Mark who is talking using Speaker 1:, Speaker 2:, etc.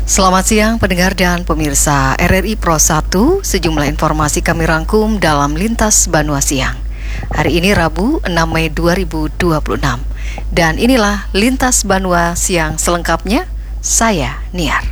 Speaker 1: Selamat siang pendengar dan pemirsa RRI Pro 1. Sejumlah informasi kami rangkum dalam Lintas Banua Siang. Hari ini Rabu 6 Mei 2026. Dan inilah Lintas Banua Siang selengkapnya. Saya Niar.